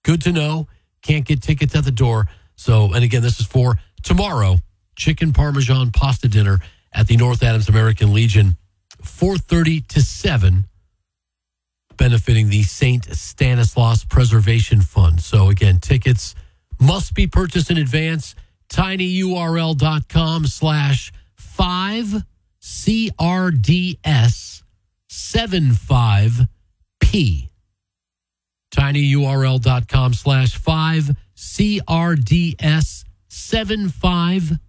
Good to know. Can't get tickets at the door. So, and again, this is for tomorrow, chicken parmesan pasta dinner at the North Adams American Legion, 4:30 to 7, benefiting the St. Stanislaus Preservation Fund. So again, tickets must be purchased in advance. tinyurl.com/5CRDS75P. tinyurl.com/5CRDS75